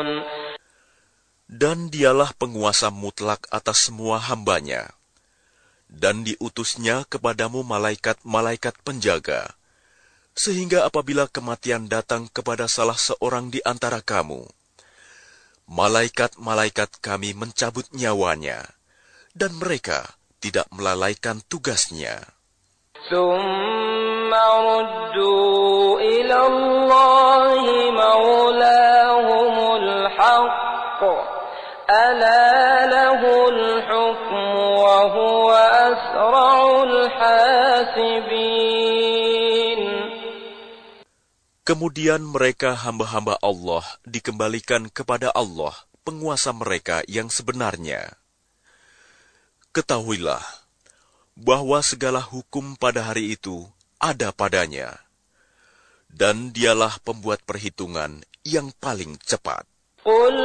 Dan dialah penguasa mutlak atas semua hambanya. Dan diutusnya kepadamu malaikat-malaikat penjaga, sehingga apabila kematian datang kepada salah seorang di antara kamu, malaikat-malaikat kami mencabut nyawanya, dan mereka tidak melalaikan tugasnya. ثم ردوا إلى الله مولاهم الحق ألا له الحكم وهو أسرع الحاسبين. Kemudian mereka hamba-hamba Allah dikembalikan kepada Allah, penguasa mereka yang sebenarnya. Ketahuilah bahwa segala hukum pada hari itu ada padanya, dan dialah pembuat perhitungan yang paling cepat.